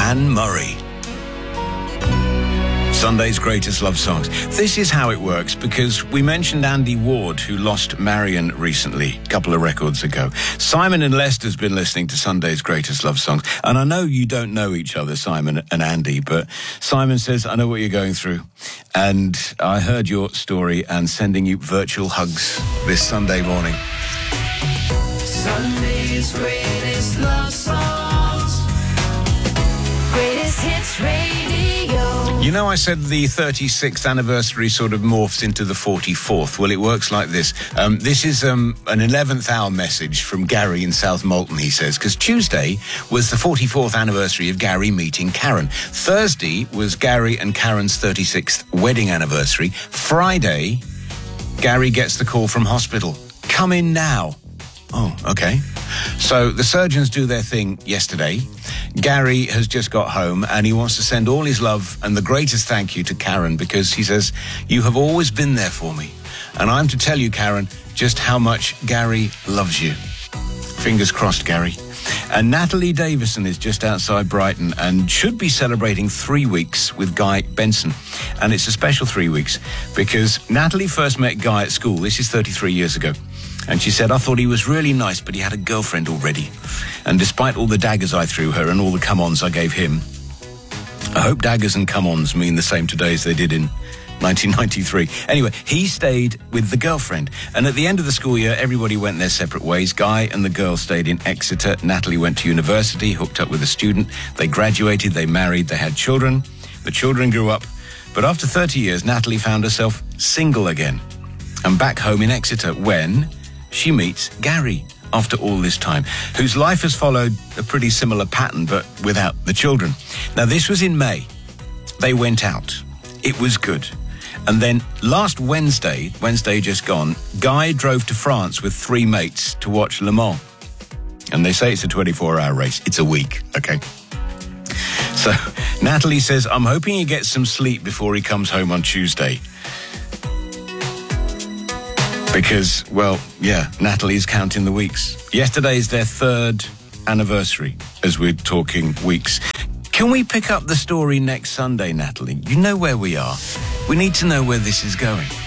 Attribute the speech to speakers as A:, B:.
A: Anne Murray. Sunday's greatest love songs. This is how it works, because we mentioned Andy Ward, who lost Marion recently, a couple of records ago. Simon in Leicester's been listening to Sunday's greatest love songs. And I know you don't know each other, Simon and Andy, but Simon says, I know what you're going through. And I heard your story and sending you virtual hugs this Sunday morning.
B: Sunday's greatest love songs. Greatest hits radio.
A: You know, I said the 36th anniversary sort of morphs into the 44th. Well, it works like this. This is an 11th hour message from Gary in South Molton, he says, because Tuesday was the 44th anniversary of Gary meeting Karen. Thursday was Gary and Karen's 36th wedding anniversary. Friday, Gary gets the call from hospital. Come in now. Oh, okay. So the surgeons do their thing yesterday. Gary has just got home and he wants to send all his love and the greatest thank you to Karen, because he says, you have always been there for me. And I'm to tell you, Karen, just how much Gary loves you. Fingers crossed, Gary. And Natalie Davison is just outside Brighton and should be celebrating 3 weeks with Guy Benson. And it's a special 3 weeks because Natalie first met Guy at school. This is 33 years ago. And she said, I thought he was really nice, but he had a girlfriend already. And despite all the daggers I threw her and all the come-ons I gave him, I hope daggers and come-ons mean the same today as they did in 1993. Anyway, he stayed with the girlfriend. And at the end of the school year, everybody went their separate ways. Guy and the girl stayed in Exeter. Natalie went to university, hooked up with a student. They graduated, they married, they had children. The children grew up. But after 30 years, Natalie found herself single again. And back home in Exeter when she meets Gary after all this time, whose life has followed a pretty similar pattern, but without the children. Now, this was in May. They went out. It was good. And then last Wednesday just gone, Guy drove to France with 3 mates to watch Le Mans. And they say it's a 24-hour race. It's a week, okay? So Natalie says, I'm hoping he gets some sleep before he comes home on Tuesday. Because, well, yeah, Natalie's counting the weeks. Yesterday's their 3rd anniversary, as we're talking weeks. Can we pick up the story next Sunday, Natalie? You know where we are. We need to know where this is going.